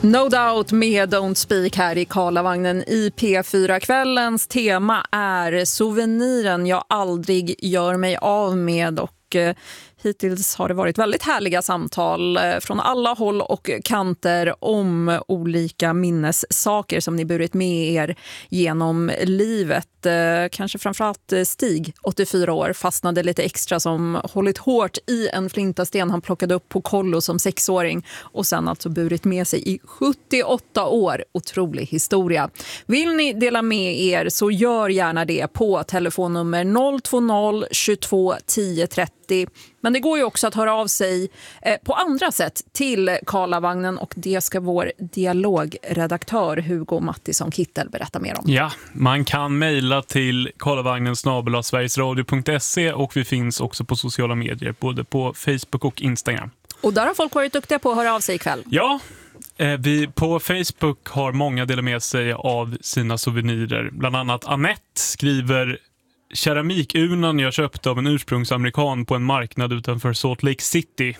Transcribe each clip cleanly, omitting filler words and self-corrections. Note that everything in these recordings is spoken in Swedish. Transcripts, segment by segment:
No Doubt med Don't Speak här i Karlavagnen i P4. Kvällens tema är souveniren jag aldrig gör mig av med, och hittills har det varit väldigt härliga samtal från alla håll och kanter om olika minnessaker som ni burit med er genom livet. Kanske framförallt Stig, 84 år, fastnade lite extra, som hållit hårt i en flintasten han plockade upp på kollo som 6-åring och sen alltså burit med sig i 78 år. Otrolig historia. Vill ni dela med er så gör gärna det på telefonnummer 020 22 10 30. Men det går ju också att höra av sig på andra sätt till Karlavagnen, och det ska vår dialogredaktör Hugo Mattisson Kittel berätta mer om. Ja, man kan mejla till karlavagnen@sverigesradio.se, och vi finns också på sociala medier, både på Facebook och Instagram. Och där har folk varit duktiga på att höra av sig ikväll. Ja, vi på Facebook har många delat med sig av sina souvenirer. Bland annat Annette skriver: keramikunan jag köpte av en ursprungsamerikan på en marknad utanför Salt Lake City.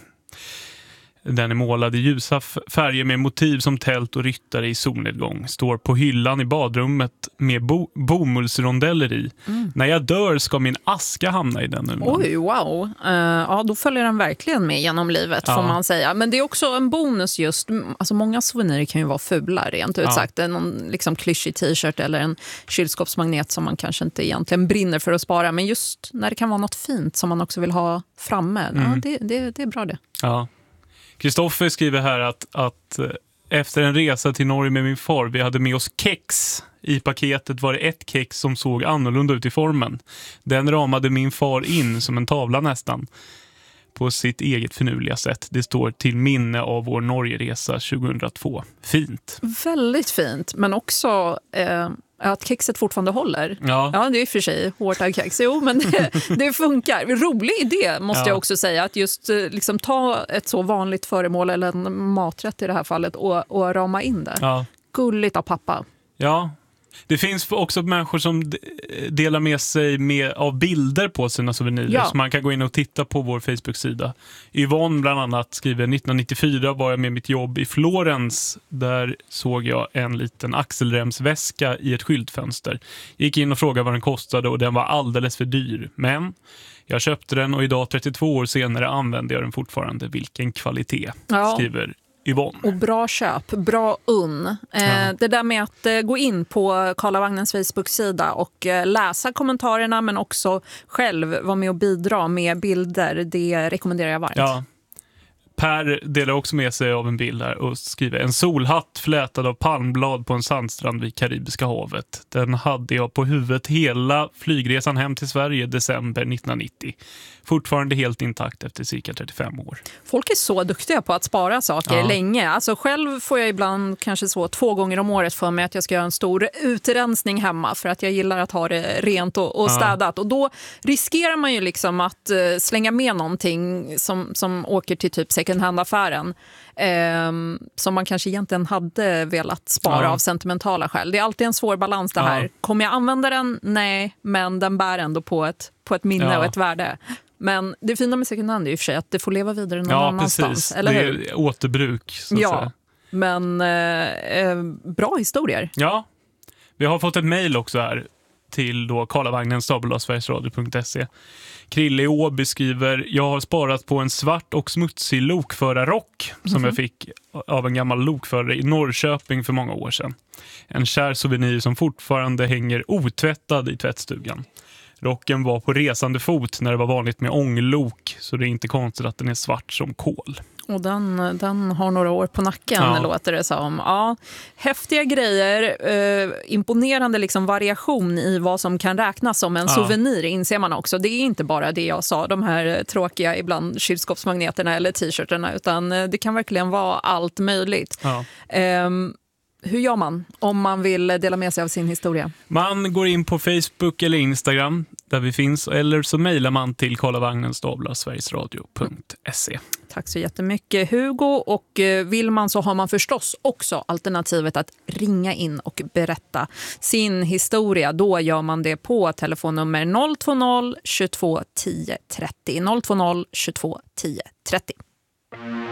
Den är målad i ljusa färger med motiv som tält och ryttare i solnedgång. Står på hyllan i badrummet med bomullsrondeller i. När jag dör ska min aska hamna i den. Oj, wow. Ja, då följer den verkligen med genom livet, får man säga. Men det är också en bonus just. Alltså många souvenirer kan ju vara fula, rent ut sagt. Någon liksom klyschig t-shirt eller en kylskåpsmagnet som man kanske inte egentligen brinner för att spara. Men just när det kan vara något fint som man också vill ha framme. Ja, det är bra det. Ja. Kristoffer skriver här att efter en resa till Norge med min far, vi hade med oss kex. I paketet var det ett kex som såg annorlunda ut i formen. Den ramade min far in som en tavla nästan, på sitt eget finurliga sätt. Det står till minne av vår Norgeresa 2002. Fint. Väldigt fint, men också att kexet fortfarande håller. Ja, det är för sig hårt av kex. Jo, men det funkar. Rolig idé, måste jag också säga. Att just liksom ta ett så vanligt föremål, eller en maträtt i det här fallet, och rama in det. Ja. Gulligt av pappa. Ja. Det finns också människor som delar med sig av bilder på sina souvenirer, så man kan gå in och titta på vår Facebook-sida. Yvonne bland annat skriver: 1994 var jag med mitt jobb i Florens. Där såg jag en liten axelremsväska i ett skyltfönster. Gick in och frågade vad den kostade, och den var alldeles för dyr. Men jag köpte den, och idag 32 år senare använder jag den fortfarande. Vilken kvalitet, skriver Yvonne. Och bra köp, bra unn. Det där med att gå in på Karlavagnens Facebook-sida och läsa kommentarerna, men också själv vara med och bidra med bilder, det rekommenderar jag varmt. Ja. Per delar också med sig av en bild här och skriver: en solhatt flätad av palmblad på en sandstrand vid Karibiska havet. Den hade jag på huvudet hela flygresan hem till Sverige december 1990. Fortfarande helt intakt efter cirka 35 år. Folk är så duktiga på att spara saker länge. Alltså själv får jag ibland kanske 2 gånger om året för mig att jag ska göra en stor utrensning hemma, för att jag gillar att ha det rent och städat. Och då riskerar man ju liksom att slänga med någonting som åker till typ second hand-affären. Som man kanske egentligen hade velat spara av sentimentala skäl. Det är alltid en svår balans det här. Kommer jag använda den? Nej, men den bär ändå på ett minne och ett värde. Men det fina med second hand är ju för sig att det får leva vidare någon annanstans. Precis. Eller hur? Det är återbruk, så att säga. Men bra historier. Ja, vi har fått ett mejl också här till karlavagnen@sverigesradio.se. Krille i Åby skriver: jag har sparat på en svart och smutsig lokförarrock som jag fick av en gammal lokförare i Norrköping för många år sedan. En kär souvenir som fortfarande hänger otvättad i tvättstugan. Rocken var på resande fot när det var vanligt med ånglok, så det är inte konstigt att den är svart som kol. Och den har några år på nacken, låter det som. Ja, häftiga grejer, imponerande liksom variation i vad som kan räknas som en souvenir, inser man också. Det är inte bara det jag sa, de här tråkiga ibland kylskåpsmagneterna eller t-shirtarna, utan det kan verkligen vara allt möjligt. Ja. Hur gör man om man vill dela med sig av sin historia? Man går in på Facebook eller Instagram där vi finns, eller så mejlar man till karlavagnen@sverigesradio.se. Tack så jättemycket Hugo, och vill man så har man förstås också alternativet att ringa in och berätta sin historia. Då gör man det på telefonnummer 020 22 10 30. 020 22 10 30.